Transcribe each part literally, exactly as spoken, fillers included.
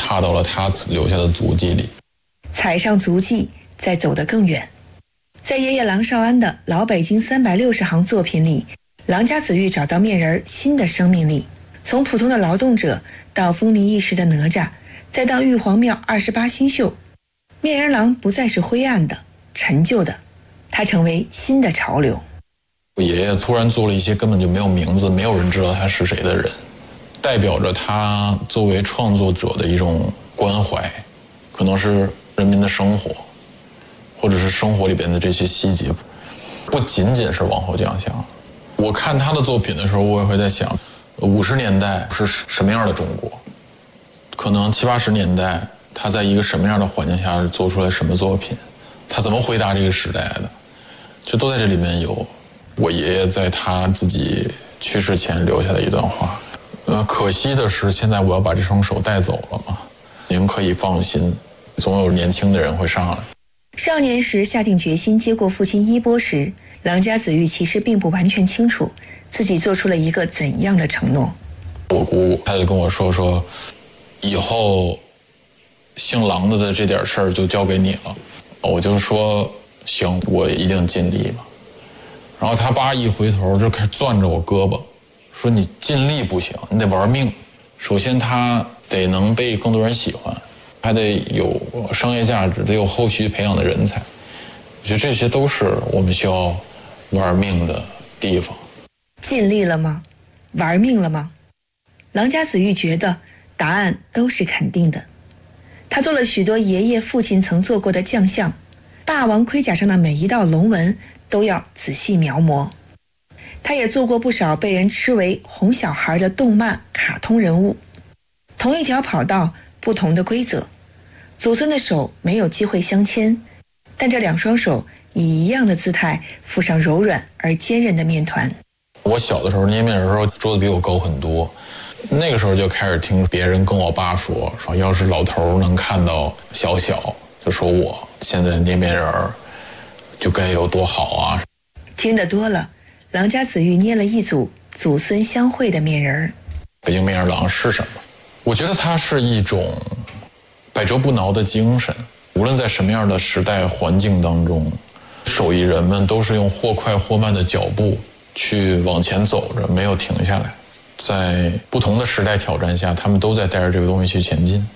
踏到了他留下的足迹里， 踩上足迹，再走得更远。在爷爷郎绍安的老北京三百六十行作品里，郎家子玉找到面人新的生命力，从普通的劳动者到风靡一时的哪吒，再到玉皇庙二十八星宿，面人郎不再是灰暗的、陈旧的，他成为新的潮流。 我爷爷突然做了一些根本就没有名字、没有人知道他是谁的人，代表着他作为创作者的一种关怀，可能是人民的生活，或者是生活里边的这些细节，不仅仅是王侯将相。我看他的作品的时候，我也会在想，五十年代是什么样的中国？可能七八十年代，他在一个什么样的环境下做出来什么作品？他怎么回答这个时代的？就都在这里面有我爷爷在他自己去世前留下的一段话。呃，可惜的是，现在我要把这双手带走了嘛。您可以放心，总有年轻的人会上来。 少年时下定决心接过父亲衣钵时，郎家子玉其实并不完全清楚自己做出了一个怎样的承诺。 我姑她就跟我说说，以后姓郎的的这点事儿就交给你了。我就说行，我一定尽力了。然后他爸一回头就开始攥着我胳膊，说你尽力不行，你得玩命。首先他得能被更多人喜欢，还得有商业价值，得有后续培养的人才。我觉得这些都是我们需要玩命的地方。 尽力了吗？玩命了吗？郎家子玉觉得答案都是肯定的。他做了许多爷爷父亲曾做过的将相，霸王盔甲上的每一道龙纹都要仔细描摹。他也做过不少被人吃为哄小孩的动漫卡通人物。同一条跑道，不同的规则，祖孙的手没有机会相牵，但这两双手以一样的姿态附上柔软而坚韧的面团。 我小的时候捏面人的时候桌子比我高很多，那个时候就开始听别人跟我爸说说要是老头能看到小小，就说我现在捏面人就该有多好啊。 听得多了，郎家子玉捏了一组祖孙相会的面人。 北京面人郎是什么？我觉得它是一种百折不挠的精神，无论在什么样的时代环境当中，手艺人们都是用或快或慢的脚步去往前走着，没有停下来。在不同的时代挑战下，他们都在带着这个东西去前进。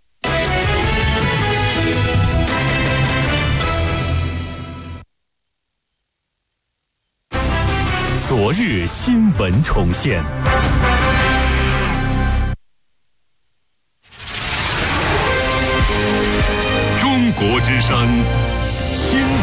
昨日新闻重现。中国之声新